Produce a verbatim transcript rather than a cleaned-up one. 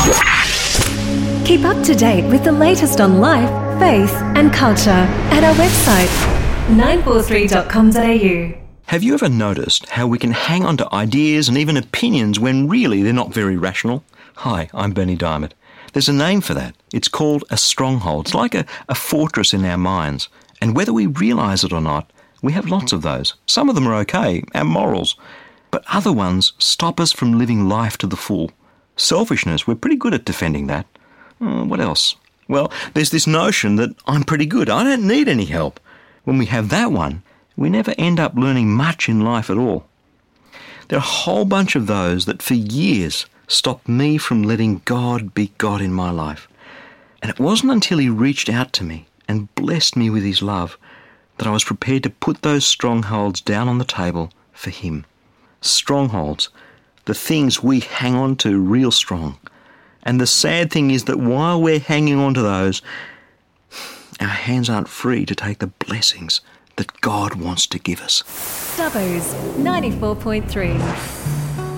Keep up to date with the latest on life, faith and culture at our website, nine four three dot com dot a u. Have you ever noticed how we can hang on to ideas and even opinions when really they're not very rational? Hi, I'm Bernie Diamond. There's a name for that. It's called a stronghold. It's like a, a fortress in our minds. And whether we realise it or not, we have lots of those. Some of them are okay, our morals. But other ones stop us from living life to the full. Selfishness, we're pretty good at defending that. Uh, what else? Well, there's this notion that I'm pretty good. I don't need any help. When we have that one, we never end up learning much in life at all. There are a whole bunch of those that for years stopped me from letting God be God in my life. And it wasn't until He reached out to me and blessed me with His love that I was prepared to put those strongholds down on the table for Him. Strongholds, the things we hang on to real strong. And the sad thing is that while we're hanging on to those, our hands aren't free to take the blessings that God wants to give us. Dubbo's ninety-four point three.